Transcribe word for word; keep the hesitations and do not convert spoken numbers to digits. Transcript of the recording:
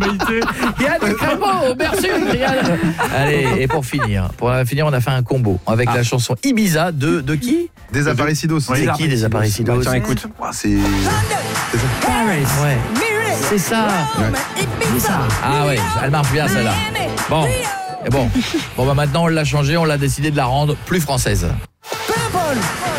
réalité. Yann Crépeau, merci Yann. Allez, et pour finir, pour finir, on a fait un combo avec ah. la chanson Ibiza de, de qui? Des Aparecidos. C'est qui des Aparecidos? Tiens, écoute. C'est... Paris, ouais. C'est ça. Ouais. C'est ça. Ah ouais, elle marche bien celle-là. Bon, et bon, bon bah maintenant on l'a changé, on l'a décidé de la rendre plus française. Purple.